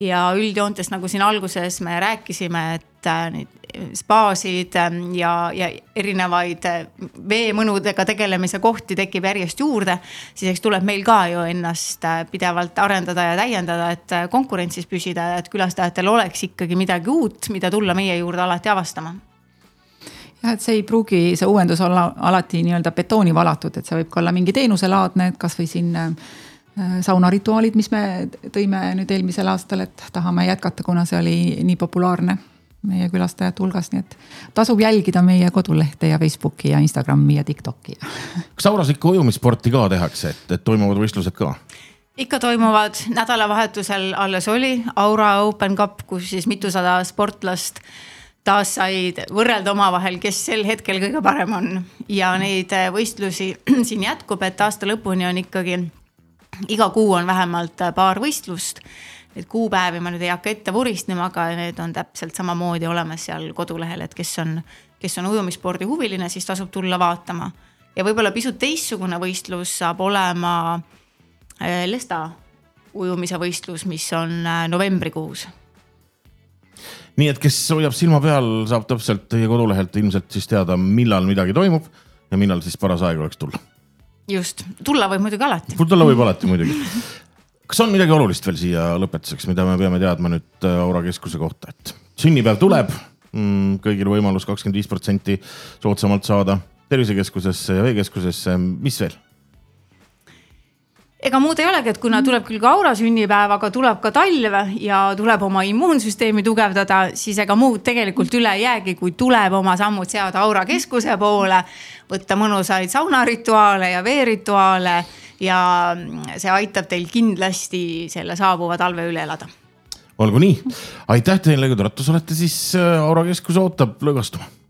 ja üldjoontes, nagu siin alguses me rääkisime, et neid spaasid ja erinevaid veemõnudega tegelemise kohti tekib järjest juurde, siis eks tuleb meil ka ju ennast pidevalt arendada ja täiendada, et konkurentsis püsida, et külastajatel oleks ikkagi midagi uut, mida tulla meie juurde alati avastama. Ja, et see ei pruugi see uuendus olla alati nii-öelda betooni valatud, et see võib ka olla mingi teenuselaadne, et kas või siin saunarituaalid, mis me tõime nüüd eelmisel aastal, et tahame jätkata, kuna see oli nii populaarne meie külastajate hulgas, nii et tasub jälgida meie kodulehte ja Facebooki ja Instagrami ja TikToki. Kas Auras ikka ujumisporti ka tehakse, et toimuvad võistlused ka? Ikka toimuvad, nädalavahetusel alles oli Aura Open Cup, kus siis mitusada sportlast taas said võrrelda omavahel, kes sel hetkel kõige parem on. Ja neid võistlusi siin jätkub, et aasta lõpuni on ikkagi iga kuu on vähemalt paar võistlust. Need kuupäevi ma nüüd ei hakka ette vuristama, aga need on täpselt samamoodi olemas seal kodulehel, et kes on ujumispordi huviline, siis tasub tulla vaatama. Ja võibolla pisut teissugune võistlus saab olema Lesta ujumise võistlus, mis on novembrikuus. Nii et kes hoiab silma peal, saab täpselt teie kodulehelt ilmselt siis teada, millal midagi toimub ja millal siis paras aeg oleks tulla. Just, tulla võib muidugi alati. Tulla võib alati muidugi. Kas on midagi olulist veel siia lõpetuseks, mida me peame teadma nüüd Aura keskuse kohta? Et sünnipäev tuleb, kõigil võimalus 25% soodsamalt saada tervisekeskusesse ja veekeskusesse. Mis veel? Ega muud ei olegi, et kuna tuleb küll ka Aura sünnipäev, aga tuleb ka talv ja tuleb oma immuunsüsteemi tugevdada, siis ega muud tegelikult üle jäägi, kui tuleb oma sammud seada Aura keskuse poole, võtta mõnusaid saunarituaale ja veerituaale ja see aitab teil kindlasti selle saabuva talve üle elada. Olgu nii. Aitäh teile, kui Tartus olete, siis Aura keskus ootab lõõgastuma.